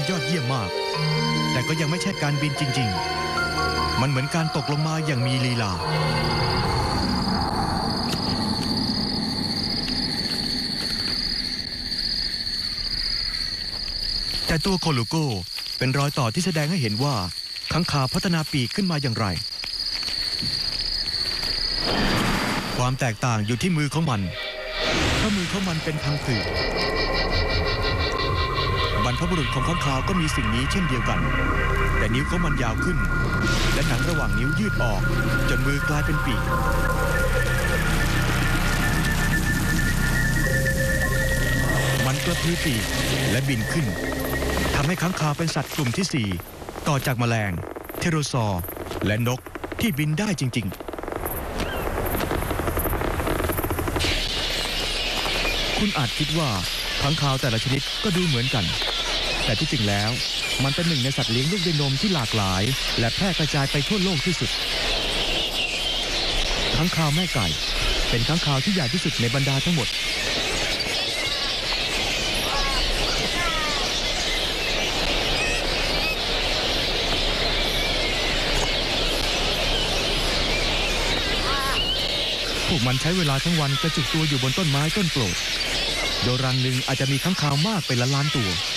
ยอดเยี่ยมมากแต่ก็ยังไม่ใช่การบินจริงๆมันเหมือนการตกลงมาอย่างมีลีลาแต่ตัวโคลูโกเป็นรอยต่อที่แสดงให้เห็นว่าค้างคาวพัฒนาปีกขึ้นมาอย่างไรความแตกต่างอยู่ที่มือของมันเพราะมือของมันเป็นพังผืดบรรพบุรุษของค้างคาวก็มีสิ่งนี้เช่นเดียวกันแต่นิ้วของมันยาวขึ้นและหนังระหว่างนิ้วยืดออกจนมือกลายเป็นปีกมันกระพือปีกและบินขึ้นทำให้ค้างคาวเป็นสัตว์กลุ่มที่4ต่อจากแมลงเทโรซอร์และนกที่บินได้จริงๆคุณอาจคิดว่าค้างคาวแต่ละชนิดก็ดูเหมือนกันแต่ที่จริงแล้วมันเป็นหนึ่งในสัตว์เลี้ยงลูกด้วยนมที่หลากหลายและแพร่กระจายไปทั่วโลกที่สุดค้างคาวแม่ไก่เป็นค้างคาวที่ใหญ่ที่สุดในบรรดาทั้งหมดพวกมันใช้เวลาทั้งวันกระจุกตัวอยู่บนต้นไม้ต้นโปรดโดยรังหนึ่งอาจจะมีค้างคาวมากเป็นล้านๆตัว